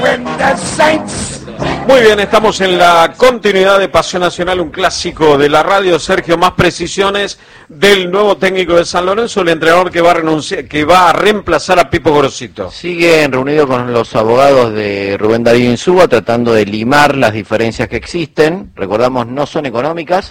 Muy bien, estamos en la continuidad de Pasión Nacional, un clásico de la radio. Sergio, más precisiones del nuevo técnico de San Lorenzo, el entrenador que va a reemplazar a Pipo Gorosito. Siguen reunidos con los abogados de Rubén Darío Insúa, tratando de limar las diferencias que existen. Recordamos, no son económicas.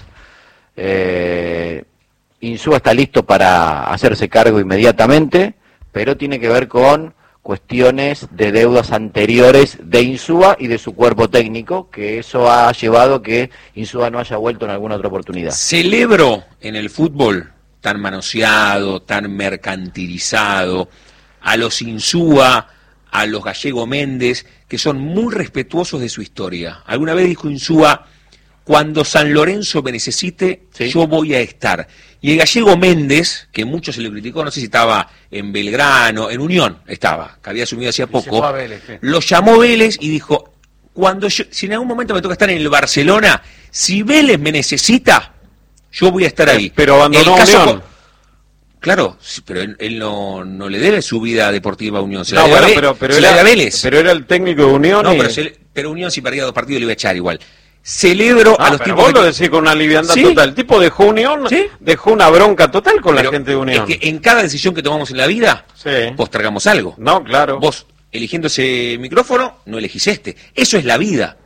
Insúa está listo para hacerse cargo inmediatamente, pero tiene que ver con cuestiones de deudas anteriores de Insúa y de su cuerpo técnico, que eso ha llevado a que Insúa no haya vuelto en alguna otra oportunidad. Celebro en el fútbol tan manoseado, tan mercantilizado, a los Insúa, a los Gallego Méndez, que son muy respetuosos de su historia. Alguna vez dijo Insúa: cuando San Lorenzo me necesite, ¿sí?, yo voy a estar. Y el Gallego Méndez, que mucho se le criticó, no sé si estaba en Belgrano, en Unión estaba, que había asumido hacía poco, Vélez, ¿sí?, lo llamó Vélez y dijo: si en algún momento me toca estar en el Barcelona, si Vélez me necesita, yo voy a estar ahí. Pero abandonó Unión. Claro, sí, pero él no le debe su vida deportiva a Unión. Se no, la debe era a Vélez. Pero era el técnico de Unión. No, pero Unión, si perdía 2 partidos, le iba a echar igual. Celebro a los tipos. Vos lo decís con una liviandad, ¿sí?, total. El tipo dejó Unión, ¿sí?, dejó una bronca total con la gente de Unión. Es que en cada decisión que tomamos en la vida, sí, postergamos algo. No, claro. Vos, eligiendo ese micrófono, no elegís este. Eso es la vida.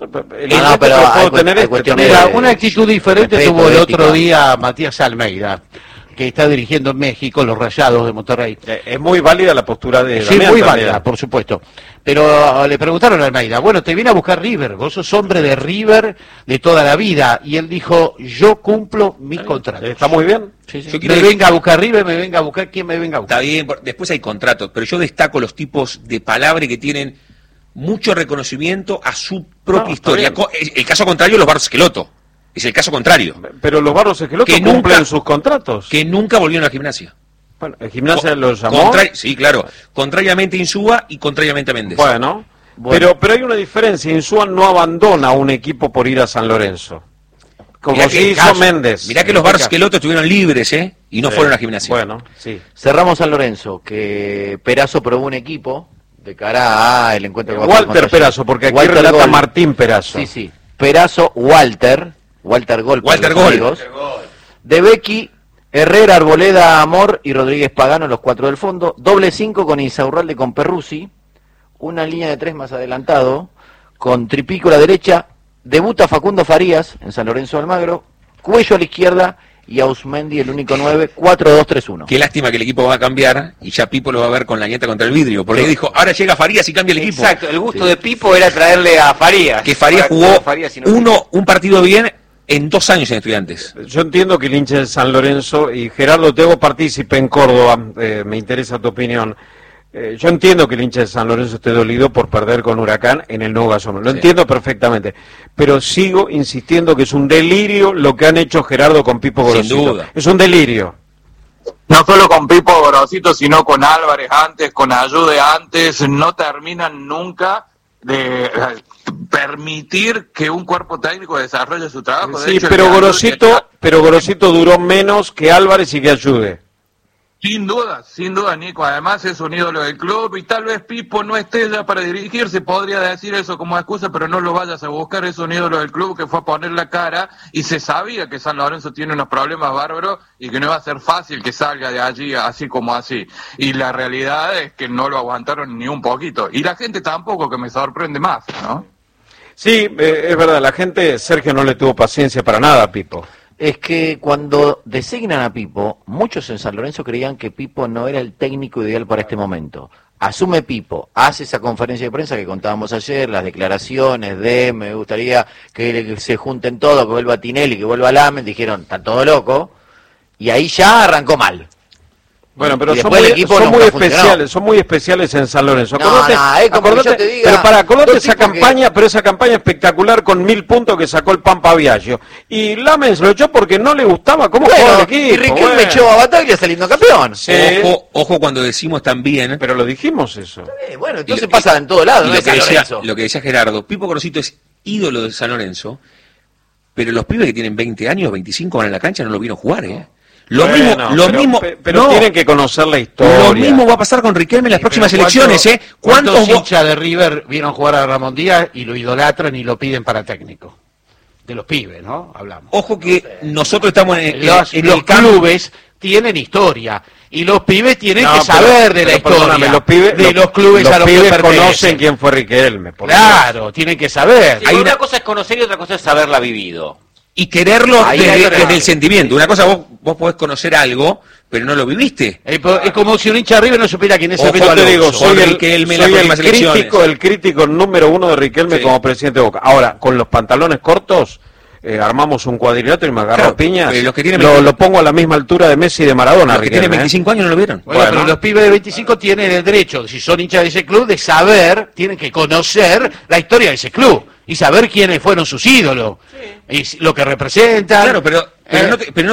Una actitud diferente tuvo el otro día Matías Almeida, que está dirigiendo en México los Rayados de Monterrey. Es muy válida la postura de Damián. Sí, muy válida, por supuesto. Pero le preguntaron a Almeida: bueno, te viene a buscar River, vos sos hombre de River de toda la vida. Y él dijo: yo cumplo mis contratos. Está muy bien. Sí. Me venga a buscar River, me venga a buscar quien me venga a buscar. Está bien, después hay contratos, pero yo destaco los tipos de palabra que tienen mucho reconocimiento a su propia historia. El caso contrario, los Barros Esqueloto. Es el caso contrario. Pero los Barros Esqueloto cumplen sus contratos. Que nunca volvieron a la Gimnasia. Bueno, ¿el Gimnasia los llamó? Sí, claro. Contrariamente a Insúa y contrariamente a Méndez. Bueno. Pero hay una diferencia. Insúa no abandona un equipo por ir a San Lorenzo. Como si hizo Méndez. Mirá que los Barros Esqueloto estuvieron libres, y no fueron a la Gimnasia. Bueno, sí. Cerramos San Lorenzo, que Perazo probó un equipo de cara a el encuentro con Walter Perazo, porque aquí relata Martín Perazo. Sí. Perazo, Walter Gol. De Becky, Herrera, Arboleda, Amor y Rodríguez Pagano, los 4 del fondo. Doble 5 con Insaurralde, con Perruzzi. Una línea de 3 más adelantado, con Tripico a la derecha. Debuta Facundo Farías en San Lorenzo de Almagro. Cuello a la izquierda y Ausmendi, el único 9, 4-2-3-1. Qué lástima que el equipo va a cambiar y ya Pipo lo va a ver con la nieta contra el vidrio, porque dijo: ahora llega Farías y cambia el equipo. Exacto, el gusto de Pipo era traerle a Farías. Que Farías jugó un partido bien en 2 años en Estudiantes. Yo entiendo que el hincha de San Lorenzo, y Gerardo, te hago partícipe en Córdoba, me interesa tu opinión. Yo entiendo que el hincha de San Lorenzo esté dolido por perder con Huracán en el nuevo gasómetro. Lo entiendo perfectamente. Pero sigo insistiendo que es un delirio lo que han hecho Gerardo con Pipo Gorosito. Sin duda. Es un delirio. No solo con Pipo Gorosito, sino con Álvarez antes, con Ayude antes. No terminan nunca de permitir que un cuerpo técnico desarrolle su trabajo. Sí, pero Gorosito duró menos que Álvarez y que Ayude. Sin duda, Nico. Además es un ídolo del club y tal vez Pipo no esté ya para dirigirse, podría decir eso como excusa, pero no lo vayas a buscar. Es un ídolo del club que fue a poner la cara y se sabía que San Lorenzo tiene unos problemas bárbaros y que no va a ser fácil que salga de allí así como así. Y la realidad es que no lo aguantaron ni un poquito. Y la gente tampoco, que me sorprende más, ¿no? Sí, es verdad, la gente, Sergio, no le tuvo paciencia para nada a Pipo. Es que cuando designan a Pipo, muchos en San Lorenzo creían que Pipo no era el técnico ideal para este momento. Asume Pipo, hace esa conferencia de prensa que contábamos ayer, las declaraciones de me gustaría que se junten todos, que vuelva Tinelli, que vuelva Lamen, dijeron, está todo loco, y ahí ya arrancó mal. Bueno, pero son muy especiales en San Lorenzo. Acordate esa campaña espectacular con 1000 puntos que sacó el Pampa Viaggio. Y Lamens lo echó porque no le gustaba cómo jugaba el equipo. Y Riquelme echó a Bataglia saliendo campeón. Sí. Ojo cuando decimos también. Pero lo dijimos eso. Bueno, entonces pasa en todo lado. Lo que decía Gerardo, Pipo Gorosito es ídolo de San Lorenzo, pero los pibes que tienen 20 años, 25 van a la cancha, no lo vieron jugar, Lo mismo, pero no, tienen que conocer la historia. Lo mismo va a pasar con Riquelme en las próximas elecciones, ¿eh? ¿Cuántos hinchas de River vieron jugar a Ramón Díaz y lo idolatran y lo piden para técnico? De los pibes, ¿no? Hablamos. Ojo que nosotros estamos en Los clubes tienen historia y los pibes tienen que saber de la historia los pibes, de los clubes a los que pertenecen. Conocen quién fue Riquelme. Claro, tienen que saber. Sí, una cosa es conocer y otra cosa es haberla vivido. Y quererlo desde el sentimiento. Una cosa, vos podés conocer algo, pero no lo viviste. Es como si un hincha de River no supiera quién es el Yo te digo, soy el crítico número 1 de Riquelme como presidente de Boca. Ahora, con los pantalones cortos, armamos un cuadrilátero y me agarro a piñas, lo pongo a la misma altura de Messi y de Maradona. Los que tienen 25 años no lo vieron. Bueno, pero los pibes de 25 tienen el derecho, si son hinchas de ese club, de saber, tienen que conocer la historia de ese club y saber quiénes fueron sus ídolos y lo que representan. Claro, pero no